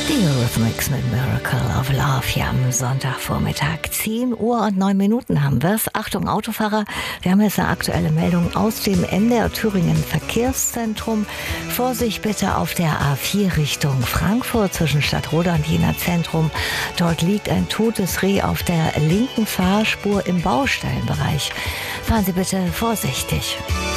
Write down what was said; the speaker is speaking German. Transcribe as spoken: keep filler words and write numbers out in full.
Die Eurythmics mit Miracle of Love hier am Sonntagvormittag. zehn Uhr und neun Minuten haben wir es. Achtung Autofahrer, wir haben jetzt eine aktuelle Meldung aus dem N D R Thüringen Verkehrszentrum. Vorsicht bitte auf der A vier Richtung Frankfurt zwischen Stadtroda und Jena Zentrum. Dort liegt ein totes Reh auf der linken Fahrspur im Baustellenbereich. Fahren Sie bitte vorsichtig.